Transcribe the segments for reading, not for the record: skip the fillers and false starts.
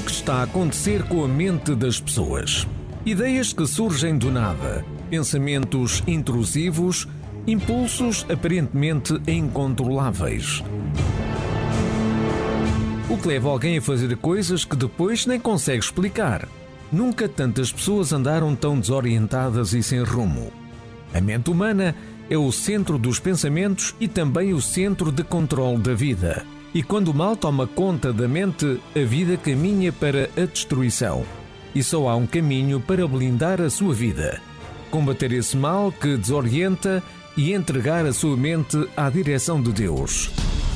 que está a acontecer com a mente das pessoas. Ideias que surgem do nada, pensamentos intrusivos, impulsos aparentemente incontroláveis. O que leva alguém a fazer coisas que depois nem consegue explicar. Nunca tantas pessoas andaram tão desorientadas e sem rumo. A mente humana é o centro dos pensamentos e também o centro de controle da vida. E quando o mal toma conta da mente, a vida caminha para a destruição. E só há um caminho para blindar a sua vida: combater esse mal que desorienta e entregar a sua mente à direção de Deus.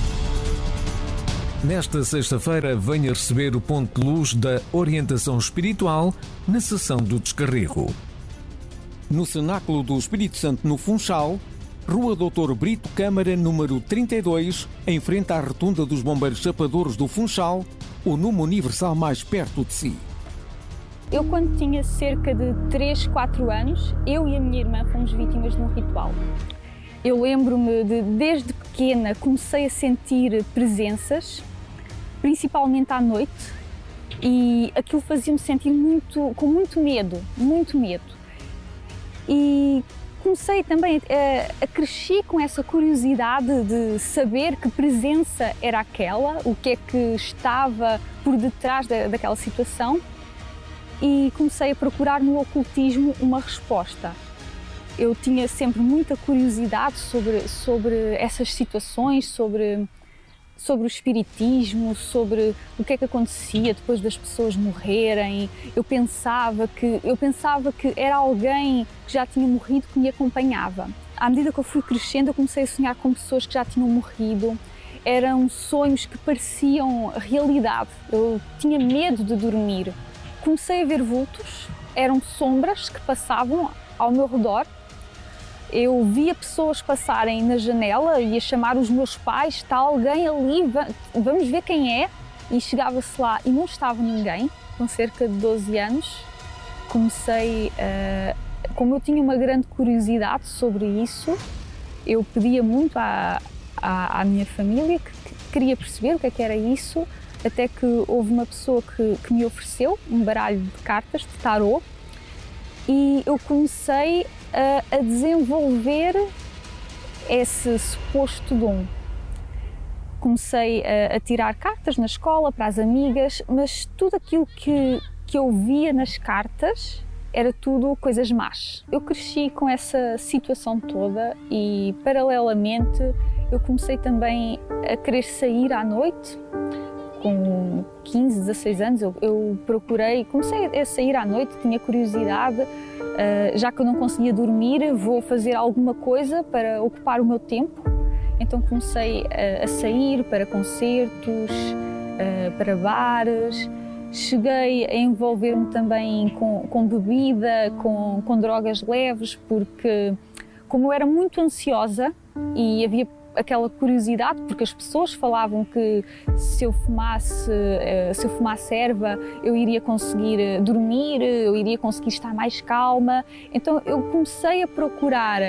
Nesta sexta-feira, venha receber o ponto de luz da orientação espiritual na sessão do descarrego. No Cenáculo do Espírito Santo, no Funchal, Rua Doutor Brito Câmara, número 32, em frente à Rotunda dos Bombeiros Chapadores do Funchal, o número universal mais perto de si. Eu, quando tinha cerca de 3, 4 anos, eu e a minha irmã fomos vítimas de um ritual. Eu lembro-me de, desde pequena, comecei a sentir presenças, principalmente à noite, e aquilo fazia-me sentir com muito medo, muito medo. E comecei também a crescer com essa curiosidade de saber que presença era aquela, o que é que estava por detrás daquela situação. E comecei a procurar no ocultismo uma resposta. Eu tinha sempre muita curiosidade sobre essas situações, sobre o espiritismo, sobre o que é que acontecia depois das pessoas morrerem. Eu pensava que era alguém que já tinha morrido que me acompanhava. À medida que eu fui crescendo, eu comecei a sonhar com pessoas que já tinham morrido. Eram sonhos que pareciam realidade. Eu tinha medo de dormir. Comecei a ver vultos, eram sombras que passavam ao meu redor. Eu via pessoas passarem na janela e a chamar os meus pais: está alguém ali, vamos ver quem é. E chegava-se lá e não estava ninguém. Com cerca de 12 anos, como eu tinha uma grande curiosidade sobre isso, eu pedia muito à minha família que queria perceber o que é que era isso. Até que houve uma pessoa que me ofereceu um baralho de cartas de tarô e eu comecei a desenvolver esse suposto dom. Comecei a tirar cartas na escola para as amigas, mas tudo aquilo que eu via nas cartas era tudo coisas más. Eu cresci com essa situação toda e, paralelamente, eu comecei também a querer sair à noite. Com 15, 16 anos eu comecei a sair à noite, tinha curiosidade, já que eu não conseguia dormir, vou fazer alguma coisa para ocupar o meu tempo. Então comecei a sair para concertos, para bares, cheguei a envolver-me também com bebida, com drogas leves, porque como eu era muito ansiosa e havia aquela curiosidade, porque as pessoas falavam que se eu fumasse erva, eu iria conseguir dormir, eu iria conseguir estar mais calma. Então eu comecei a procurar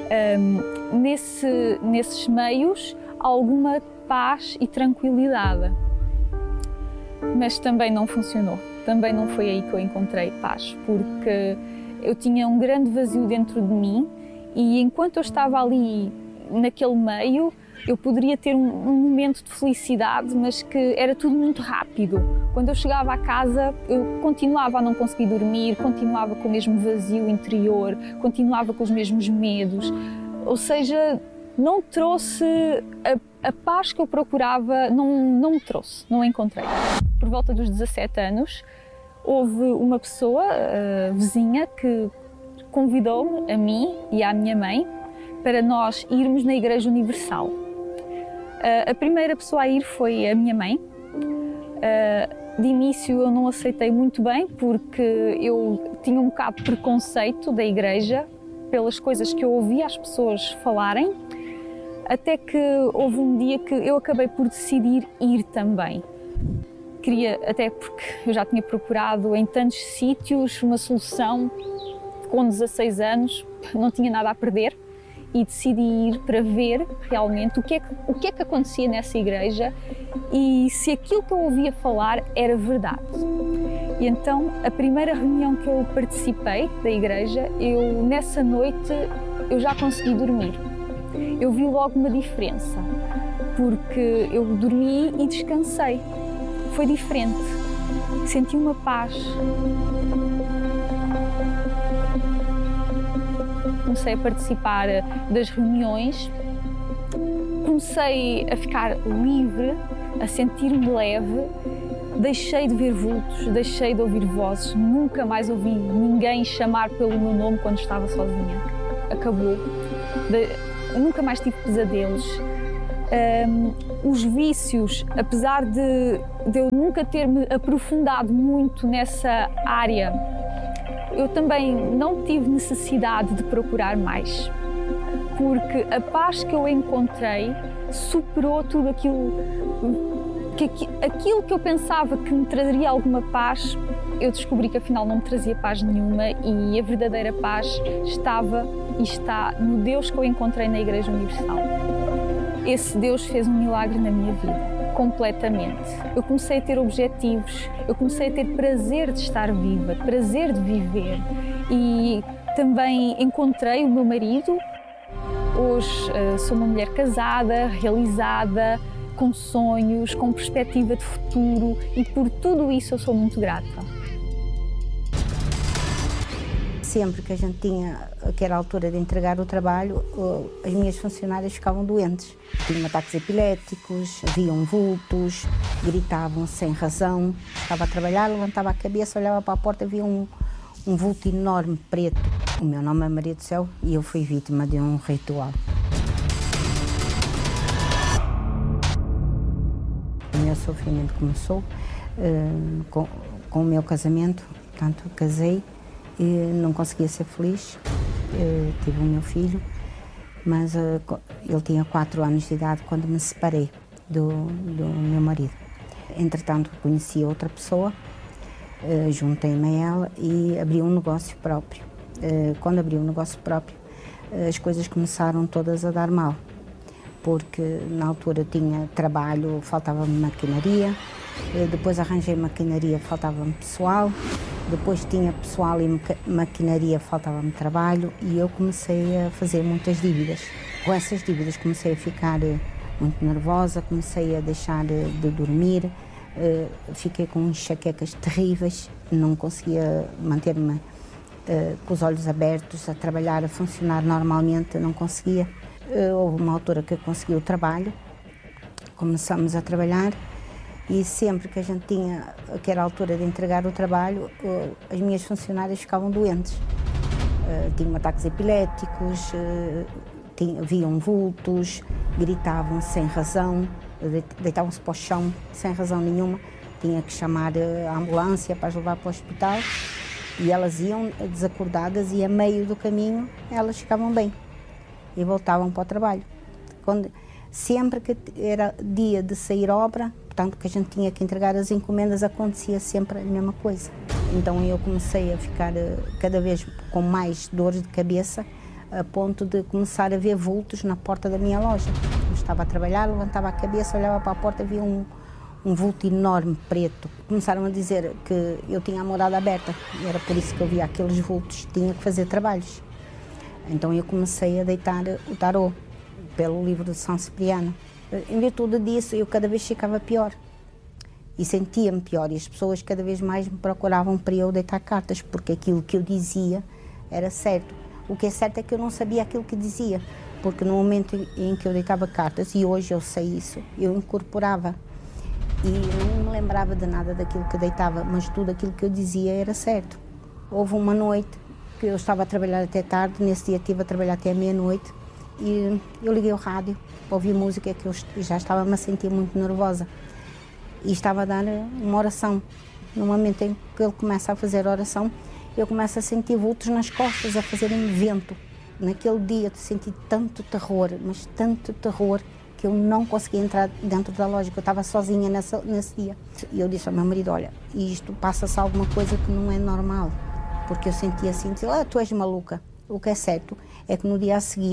nesses meios alguma paz e tranquilidade. Mas também não funcionou, também não foi aí que eu encontrei paz, porque eu tinha um grande vazio dentro de mim e enquanto eu estava ali naquele meio, eu poderia ter um momento de felicidade, mas que era tudo muito rápido. Quando eu chegava à casa, eu continuava a não conseguir dormir, continuava com o mesmo vazio interior, continuava com os mesmos medos. Ou seja, não trouxe a paz que eu procurava, não me trouxe, não a encontrei. Por volta dos 17 anos, houve uma pessoa, vizinha, que convidou-me, a mim e à minha mãe, para nós irmos na Igreja Universal. A primeira pessoa a ir foi a minha mãe. De início eu não aceitei muito bem, porque eu tinha um bocado de preconceito da igreja, pelas coisas que eu ouvia as pessoas falarem, até que houve um dia que eu acabei por decidir ir também. Queria, até porque eu já tinha procurado em tantos sítios uma solução, com 16 anos, não tinha nada a perder. e decidi ir para ver realmente o que é que acontecia nessa igreja e se aquilo que eu ouvia falar era verdade. E então, a primeira reunião que eu participei da igreja, nessa noite eu já consegui dormir. Eu vi logo uma diferença, porque eu dormi e descansei. Foi diferente. Senti uma paz. Comecei a participar das reuniões, comecei a ficar livre, a sentir-me leve, deixei de ver vultos, deixei de ouvir vozes, nunca mais ouvi ninguém chamar pelo meu nome quando estava sozinha. Acabou. Nunca mais tive pesadelos. Os vícios, apesar de eu nunca ter me aprofundado muito nessa área, eu também não tive necessidade de procurar mais, porque a paz que eu encontrei superou tudo aquilo que eu pensava que me traria alguma paz. Eu descobri que afinal não me trazia paz nenhuma e a verdadeira paz estava e está no Deus que eu encontrei na Igreja Universal. Esse Deus fez um milagre na minha vida. Completamente. Eu comecei a ter objetivos, eu comecei a ter prazer de estar viva, prazer de viver e também encontrei o meu marido. Hoje sou uma mulher casada, realizada, com sonhos, com perspectiva de futuro e por tudo isso eu sou muito grata. Sempre que a gente tinha, que era a altura de entregar o trabalho, as minhas funcionárias ficavam doentes. Tinham ataques epiléticos, viam vultos, gritavam sem razão. Estava a trabalhar, levantava a cabeça, olhava para a porta, via um vulto enorme, preto. O meu nome é Maria do Céu e eu fui vítima de um ritual. O meu sofrimento começou com o meu casamento, portanto, casei. E não conseguia ser feliz, tive o meu filho, mas ele tinha 4 anos de idade quando me separei do meu marido. Entretanto, conheci outra pessoa, juntei-me a ela e abri um negócio próprio. Quando abri um negócio próprio, as coisas começaram todas a dar mal, porque na altura tinha trabalho, faltava-me maquinaria, depois arranjei maquinaria, faltava-me pessoal, depois tinha pessoal e maquinaria, faltava-me trabalho e eu comecei a fazer muitas dívidas. Com essas dívidas comecei a ficar muito nervosa, comecei a deixar de dormir, fiquei com enxaquecas terríveis, não conseguia manter-me com os olhos abertos, a trabalhar, a funcionar normalmente, não conseguia. Houve uma altura que eu consegui o trabalho, começamos a trabalhar. E sempre que a gente tinha, que era a altura de entregar o trabalho, as minhas funcionárias ficavam doentes. Tinham ataques epiléticos, viam vultos, gritavam sem razão, deitavam-se para o chão sem razão nenhuma. Tinha que chamar a ambulância para as levar para o hospital e elas iam desacordadas e a meio do caminho elas ficavam bem e voltavam para o trabalho. Sempre que era dia de sair obra, portanto que a gente tinha que entregar as encomendas, acontecia sempre a mesma coisa. Então eu comecei a ficar cada vez com mais dores de cabeça, a ponto de começar a ver vultos na porta da minha loja. Eu estava a trabalhar, levantava a cabeça, olhava para a porta, via um vulto enorme, preto. Começaram a dizer que eu tinha a morada aberta, e era por isso que eu via aqueles vultos, tinha que fazer trabalhos. Então eu comecei a deitar o tarô pelo livro de São Cipriano. Em virtude disso, eu cada vez ficava pior e sentia-me pior, e as pessoas cada vez mais me procuravam para eu deitar cartas, porque aquilo que eu dizia era certo. O que é certo é que eu não sabia aquilo que dizia, porque no momento em que eu deitava cartas, e hoje eu sei isso, eu incorporava e não me lembrava de nada daquilo que deitava, mas tudo aquilo que eu dizia era certo. Houve uma noite que eu estava a trabalhar até tarde, nesse dia estive a trabalhar até meia-noite, e eu liguei o rádio para ouvir música, que eu já estava-me a sentir muito nervosa e estava a dar uma oração. No momento em que ele começa a fazer a oração, eu começo a sentir vultos nas costas, a fazerem vento. Naquele dia eu senti tanto terror, mas tanto terror, que eu não conseguia entrar dentro da loja, que eu estava sozinha nesse dia. E eu disse ao meu marido, olha, isto passa-se alguma coisa que não é normal, porque eu sentia assim, tu és maluca. O que é certo é que no dia a seguir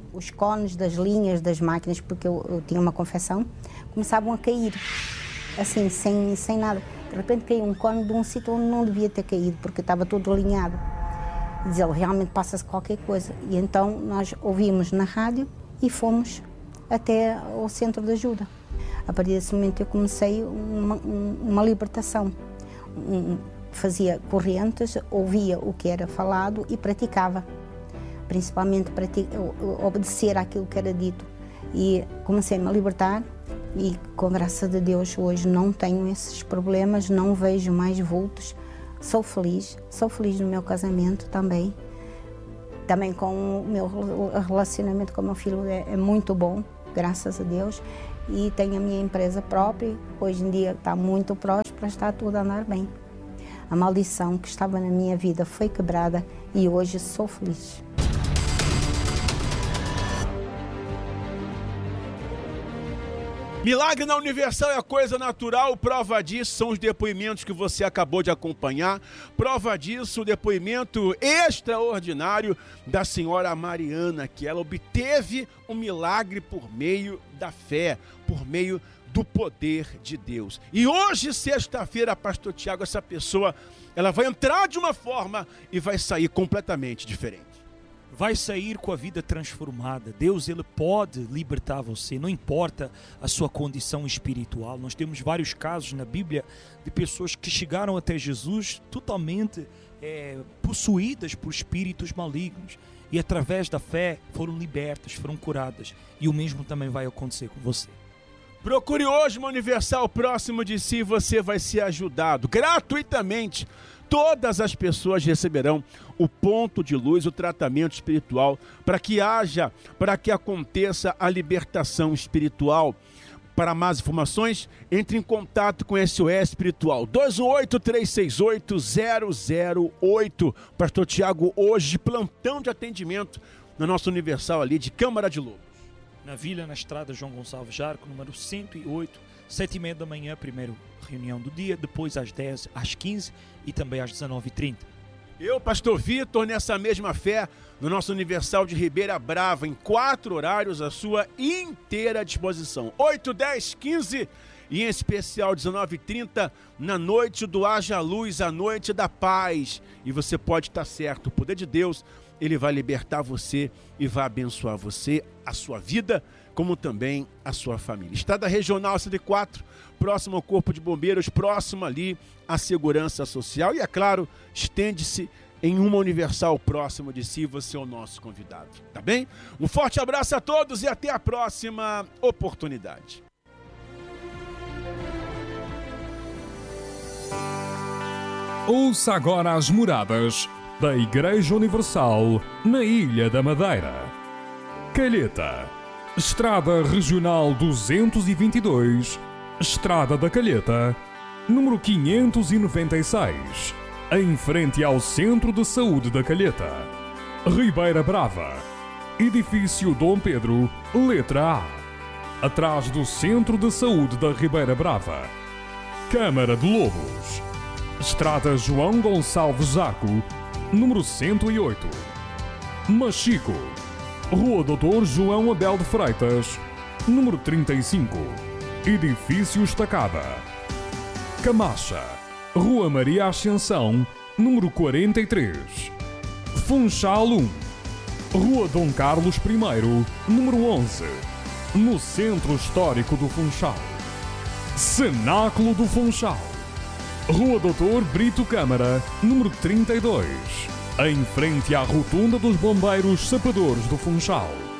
os cones das linhas das máquinas, porque eu tinha uma confecção, começavam a cair, assim, sem nada. De repente caiu um cone de um sítio onde não devia ter caído, porque estava todo alinhado. E dizia, realmente passa-se qualquer coisa. E então nós ouvimos na rádio e fomos até ao centro de ajuda. A partir desse momento eu comecei uma libertação. Fazia correntes, ouvia o que era falado e praticava. Principalmente obedecer àquilo que era dito. E comecei-me a libertar e, com graça de Deus, hoje não tenho esses problemas, não vejo mais vultos. Sou feliz no meu casamento também. Também com o meu relacionamento com o meu filho é muito bom, graças a Deus. E tenho a minha empresa própria, hoje em dia está muito próspera, está tudo a andar bem. A maldição que estava na minha vida foi quebrada e hoje sou feliz. Milagre na Universal é coisa natural, prova disso são os depoimentos que você acabou de acompanhar, prova disso o depoimento extraordinário da senhora Mariana, que ela obteve um milagre por meio da fé, por meio do poder de Deus. E hoje, sexta-feira, pastor Tiago, essa pessoa, ela vai entrar de uma forma e vai sair completamente diferente. Vai sair com a vida transformada. Deus, ele pode libertar você, não importa a sua condição espiritual. Nós temos vários casos na Bíblia de pessoas que chegaram até Jesus totalmente possuídas por espíritos malignos e através da fé foram libertas, foram curadas. E o mesmo também vai acontecer com você. Procure hoje uma Universal próximo de si, você vai ser ajudado gratuitamente. Todas as pessoas receberão o ponto de luz, o tratamento espiritual, para que aconteça a libertação espiritual. Para mais informações, entre em contato com SOS Espiritual, 218-368-008. Pastor Tiago, hoje, plantão de atendimento na nossa Universal ali de Câmara de Lobos. Na Vila, na estrada João Gonçalves Jarco, número 108, 7h30 da manhã, primeiro reunião do dia, depois às 10, às 15 e também às 19h30. Eu, pastor Vitor, nessa mesma fé, no nosso Universal de Ribeira Brava, em 4 horários, à sua inteira disposição. 8, 10, 15 e em especial 19h30, na noite do Haja Luz, a noite da paz. E você pode estar certo, o poder de Deus, ele vai libertar você e vai abençoar você, a sua vida, como também a sua família. Estrada Regional 104, próximo ao Corpo de Bombeiros, próximo ali à Segurança Social. E, é claro, estende-se em uma Universal próximo de si, você é o nosso convidado. Tá bem? Um forte abraço a todos e até a próxima oportunidade. Ouça agora as moradas da Igreja Universal na Ilha da Madeira. Calheta, Estrada Regional 222, Estrada da Calheta, número 596, em frente ao Centro de Saúde da Calheta. Ribeira Brava, Edifício Dom Pedro, letra A, atrás do Centro de Saúde da Ribeira Brava. Câmara de Lobos, Estrada João Gonçalves Jarco, número 108. Machico, Rua Doutor João Abel de Freitas, número 35, Edifício Estacada. Camacha, Rua Maria Ascensão, número 43. Funchal 1, Rua Dom Carlos I, número 11, no Centro Histórico do Funchal. Cenáculo do Funchal, Rua Doutor Brito Câmara, número 32, em frente à Rotunda dos Bombeiros Sapadores do Funchal.